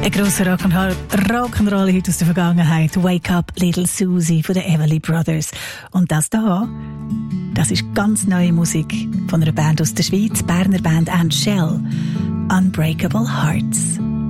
Ein grosser Rock'n'Roll heute aus der Vergangenheit. Wake Up Little Susie von den Everly Brothers. Und das da, das ist ganz neue Musik von einer Band aus der Schweiz, Berner Band And Shell. Unbreakable Hearts.